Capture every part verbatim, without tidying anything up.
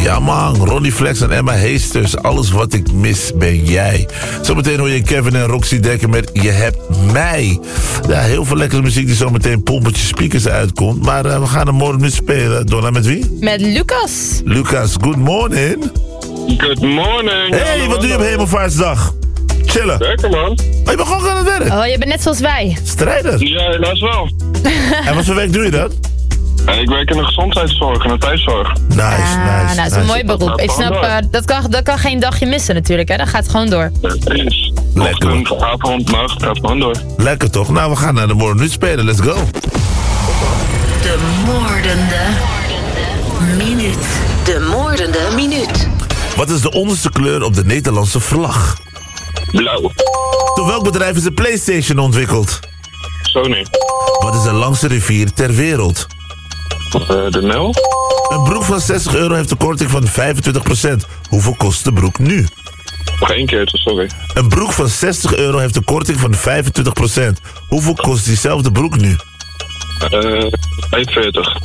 Ja man, Ronnie Flex en Emma Heesters. Alles wat ik mis ben jij. Zometeen hoor je Kevin en Roxy Dekker met Je hebt mij. Ja, heel veel lekkere muziek die zometeen pompeltje speakers uitkomt. Maar uh, we gaan hem morgen nu spelen. Donna, met wie? Met Lucas. Lucas, good morning. Good morning. Hey, wat doe je op Hemelvaartsdag? Chillen. Lekker man. Oh, je bent gewoon aan het werk. Oh, je bent net zoals wij. Strijder. Ja, helaas wel. En wat voor werk doe je dat? Uh, ik werk in de gezondheidszorg en de thuiszorg. Nice, Ah, nice. nou, dat is nice. een mooi beroep. Ik snap, uh, dat, kan, dat kan geen dagje missen natuurlijk, hè. Dat gaat gewoon door. Precies. Lekker. Ochtend, avond, nacht, gaat gewoon door. Lekker toch? Nou, we gaan naar de morgen nu spelen. Let's go. De moordende minuut. De moordende minuut. Wat is de onderste kleur op de Nederlandse vlag? Blauw. Door welk bedrijf is de PlayStation ontwikkeld? Sony. Wat is de langste rivier ter wereld? Uh, de Nel. Een broek van zestig euro heeft een korting van vijfentwintig procent. Hoeveel kost de broek nu? Nog één keer, sorry. Een broek van zestig euro heeft een korting van vijfentwintig procent. Hoeveel kost diezelfde broek nu? Uh, vijfenveertig.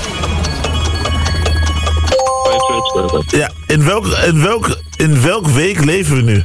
vijfenveertig. Ja, in welk, in welk, in welk week leven we nu?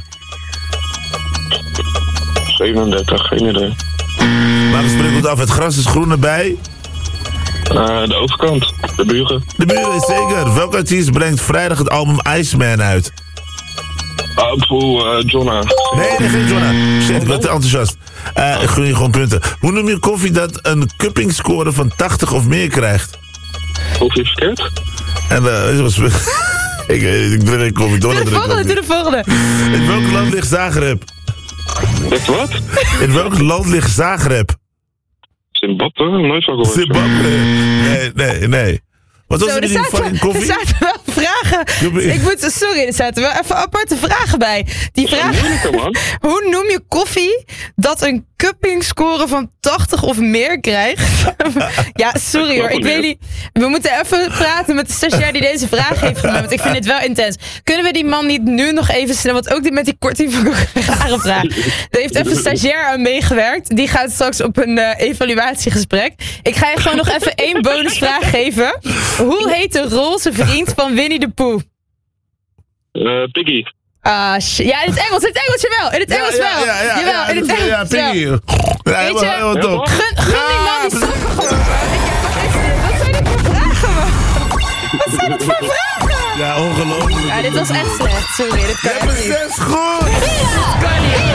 zevenendertig, geen idee. Maar we spreken het af, het gras is groener bij... Uh, de overkant, de buren. De buren is zeker. Welke artiest brengt vrijdag het album Iceman uit? Ah, poeh, uh, Jonna. Nee, nee, geen Jonna. Shit, ik ben te enthousiast. Uh, ik gun je gewoon punten. Hoe noem je koffie dat een cupping score van tachtig of meer krijgt? Koffie verkeerd? En uh, was... ik, ik drink geen koffie. Doe Donna de drinkt volgende, doe koffie. de volgende. In welk land ligt Zagreb? Echt wat? In welk land ligt Zagreb? Zimbabwe? Nooit van gehoord. Zimbabwe. Nee, nee, nee. Wat was Zo, er er in die zaten, fucking er koffie? zaten wel vragen. Ik moet, sorry, er zaten wel even aparte vragen bij. Die vraag, man. hoe noem je koffie dat een cupping score van tachtig of meer krijgt? Ja, sorry hoor, ik weet niet. We moeten even praten met de stagiair die deze vraag heeft genomen. Want ik vind het wel intens. Kunnen we die man niet nu nog even snel, want ook die met die korting van een rare vraag. Daar heeft even een stagiair aan meegewerkt. Die gaat straks op een uh, evaluatiegesprek. Ik ga je gewoon nog even één bonusvraag geven. Hoe heet de roze vriend van Winnie de Pooh? Uh, Piggy. Ah, shit. Ja, in het Engels, in het Engels jawel. In het Engels ja, wel. Ja, ja, Jawel, ja, in het ja, Engels ja, Piggy. wel. Ja, helemaal, je, helemaal top. Gun, gun die man die stoppen gewoon. Wat zijn dit voor vragen, man? Wat zijn dit voor vragen? Ja, ongelooflijk. Ja, dit was echt slecht. Sorry, dit kan Je echt hebt niet. een zes goed. Dit kan niet.